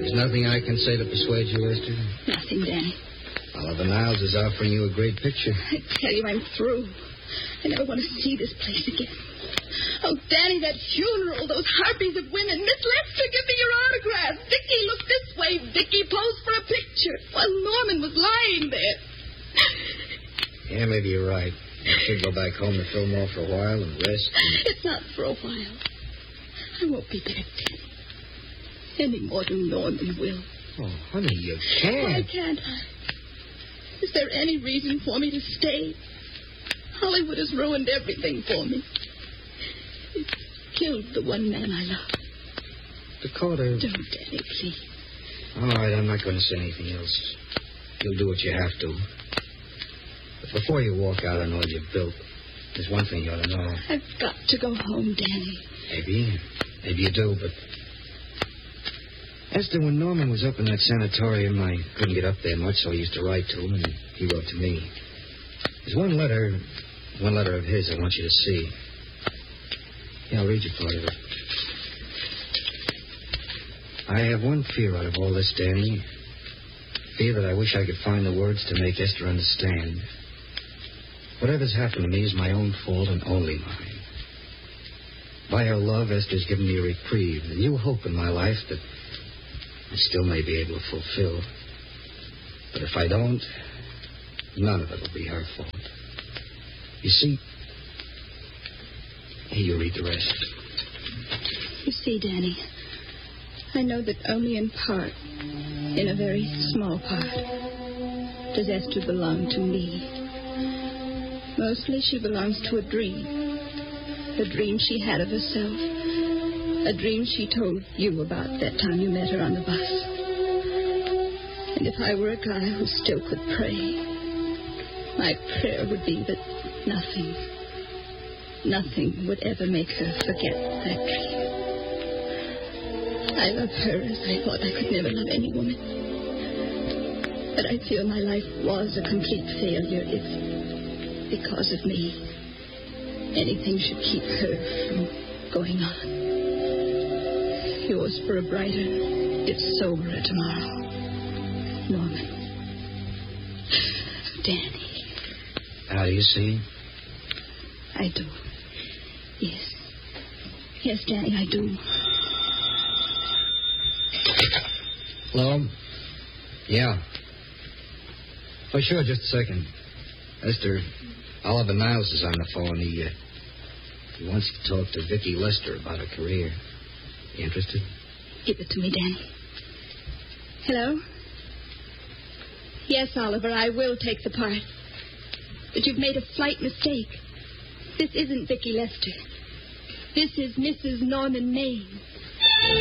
There's nothing I can say to persuade you, Esther? Nothing, Danny. Oliver Niles is offering you a great picture. I tell you, I'm through. I never want to see this place again. Oh, Danny, that funeral, those harpies of women. Miss Lester, give me your autograph. Vicky, look this way. Vicky, pose for a picture. While Norman was lying there. Yeah, maybe you're right. I should go back home to Fillmore for a while and rest. It's not for a while. I won't be back, Danny. Any more than Norman will. Oh, honey, you can't. Why can't I? Is there any reason for me to stay? Hollywood has ruined everything for me. It's killed the one man I love. Dakota. Don't, Danny, please. All right, I'm not going to say anything else. You'll do what you have to. But before you walk out on all you've built, there's one thing you ought to know. I've got to go home, Danny. Maybe you do, but... Esther, when Norman was up in that sanatorium, I couldn't get up there much, so I used to write to him, and he wrote to me. There's one letter of his I want you to see. Yeah, I'll read you part of it. I have one fear out of all this, Danny. Fear that I wish I could find the words to make Esther understand. Whatever's happened to me is my own fault and only mine. By her love, Esther's given me a reprieve, a new hope in my life that I still may be able to fulfill. But if I don't, none of it will be her fault. You see... Here, you read the rest. You see, Danny, I know that only in part, in a very small part, does Esther belong to me. Mostly she belongs to a dream she had of herself, a dream she told you about that time you met her on the bus. And if I were a guy who still could pray, my prayer would be that nothing would ever make her forget that dream. I love her as I thought I could never love any woman. But I feel my life was a complete failure if, because of me, anything should keep her from going on. Yours for a brighter, if soberer tomorrow, Norman. Danny. How do you see? I do. Yes. Yes, Danny, I do. Hello? Yeah. Oh, sure, just a second. Esther, Oliver Niles is on the phone. He wants to talk to Vicky Lester about her career. You interested? Give it to me, Danny. Hello? Yes, Oliver, I will take the part. But you've made a slight mistake. This isn't Vicky Lester. This is Mrs. Norman Maine.